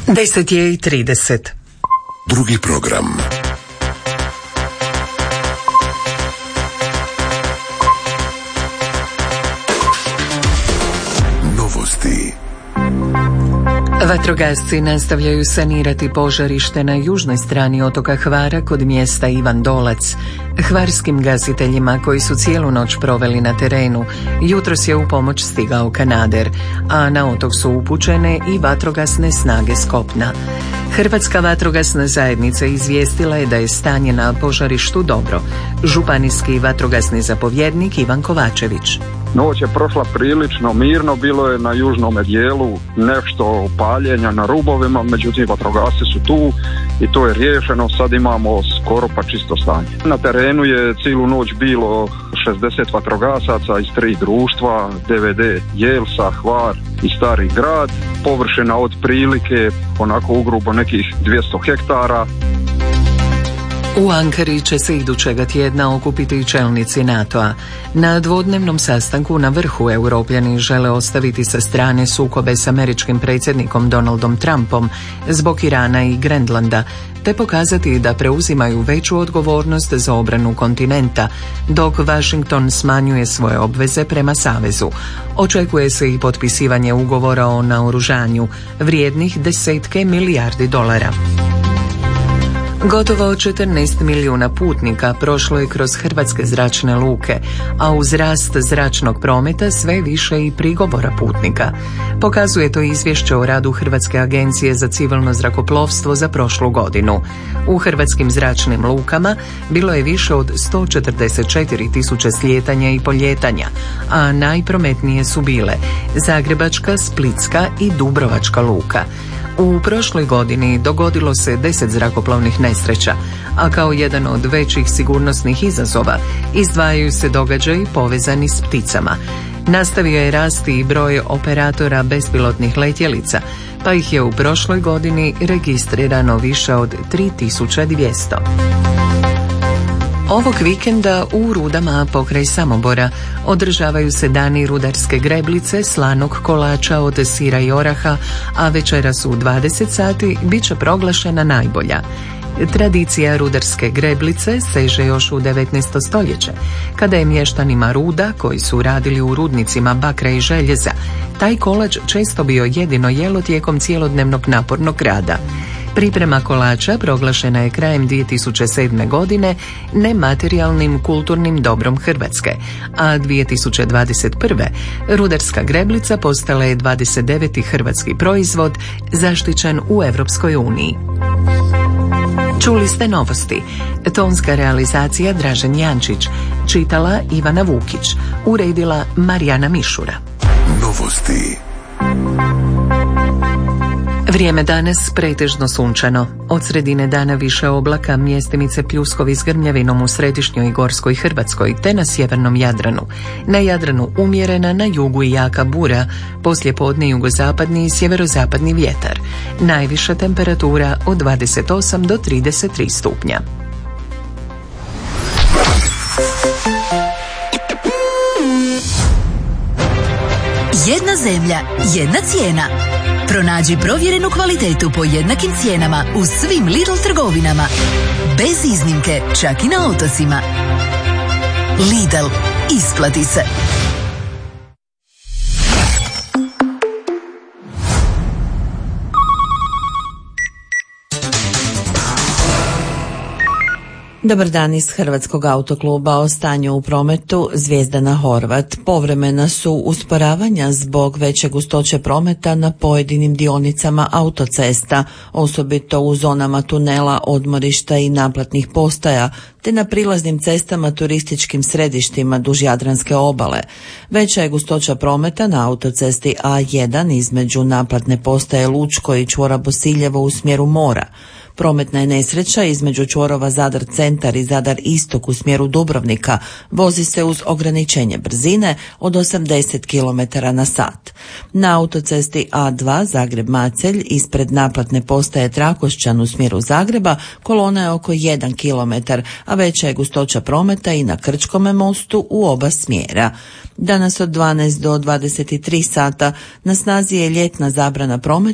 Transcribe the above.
10:30. Drugi program. Novosti. Vatrogasci nastavljaju sanirati požarište na južnoj strani otoka Hvara kod mjesta Ivan Dolac. Hvarskim gasiteljima koji su cijelu noć proveli na terenu, jutros je u pomoć stigao kanader, a na otok su upućene i vatrogasne snage s kopna. Hrvatska vatrogasna zajednica izvijestila je da je stanje na požarištu dobro. Županijski vatrogasni zapovjednik Ivan Kovačević. Noć je prošla prilično mirno, bilo je na južnom dijelu nešto paljenja na rubovima, međutim vatrogasci su tu i to je riješeno, sad imamo skoro pa čisto stanje. Na terenu je cijelu noć bilo 60 vatrogasaca iz 3 društva, DVD Jelsa, Hvar i Stari grad, površina otprilike onako ugrubo nekih 200 hektara. U Ankari će se idućega tjedna okupiti čelnici NATO-a. Na dvodnevnom sastanku na vrhu Europljani žele ostaviti sa strane sukobe s američkim predsjednikom Donaldom Trumpom zbog Irana i Grenlanda, te pokazati da preuzimaju veću odgovornost za obranu kontinenta, dok Washington smanjuje svoje obveze prema savezu. Očekuje se i potpisivanje ugovora o naoružanju vrijednih desetke milijardi dolara. Gotovo 14 milijuna putnika prošlo je kroz hrvatske zračne luke, a uz rast zračnog prometa sve više i prigovora putnika. Pokazuje to izvješće o radu Hrvatske agencije za civilno zrakoplovstvo za prošlu godinu. U hrvatskim zračnim lukama bilo je više od 144 tisuće slijetanja i poljetanja, a najprometnije su bile Zagrebačka, Splitska i Dubrovačka luka. U prošloj godini dogodilo se 10 zrakoplovnih nesreća, a kao jedan od većih sigurnosnih izazova izdvajaju se događaji povezani s pticama. Nastavio je rasti i broj operatora bespilotnih letjelica, pa ih je u prošloj godini registrirano više od 3200. Ovog vikenda u Rudama pokraj Samobora održavaju se dani rudarske greblice, slanog kolača od sira i oraha, a večeras u 20 sati bit će proglašena najbolja. Tradicija rudarske greblice seže još u 19. stoljeće, kada je mještanima Ruda, koji su radili u rudnicima bakra i željeza, taj kolač često bio jedino jelo tijekom cijelodnevnog napornog rada. Priprema kolača proglašena je krajem 2007. godine nematerijalnim kulturnim dobrom Hrvatske, a 2021. rudarska greblica postala je 29. hrvatski proizvod zaštićen u Europskoj uniji. Čuli ste novosti. Tonska realizacija Dražen Jančić, čitala Ivana Vukić, uredila Marijana Mišura. Novosti. Vrijeme danas pretežno sunčano. Od sredine dana više oblaka, mjestimice pljuskovi s grmljavinom u središnjoj i gorskoj Hrvatskoj te na sjevernom Jadranu. Na Jadranu umjerena, na jugu i jaka bura, poslijepodne jugozapadni i sjeverozapadni vjetar. Najviša temperatura od 28 do 33 stupnja. Jedna zemlja, jedna cijena. Pronađi provjerenu kvalitetu po jednakim cijenama u svim Lidl trgovinama. Bez iznimke, čak i na otocima. Lidl, isplati se. Dobar dan iz Hrvatskog autokluba. O stanju u prometu Zvjezdana Horvat. Povremena su usporavanja zbog veće gustoće prometa na pojedinim dionicama autocesta, osobito u zonama tunela, odmorišta i naplatnih postaja, te na prilaznim cestama turističkim središtima duž Jadranske obale. Veća je gustoća prometa na autocesti A1 između naplatne postaje Lučko i čvora Bosiljevo u smjeru mora. Prometna je nesreća između čvorova Zadar centar i Zadar istok u smjeru Dubrovnika. Vozi se uz ograničenje brzine od 80 km/h. Na autocesti A2 Zagreb-Macelj ispred naplatne postaje Trakošćan u smjeru Zagreba kolona je oko 1 km, a veća je gustoća prometa i na Krčkome mostu u oba smjera. Danas od 12 do 23 sata na snazi je ljetna zabrana prometa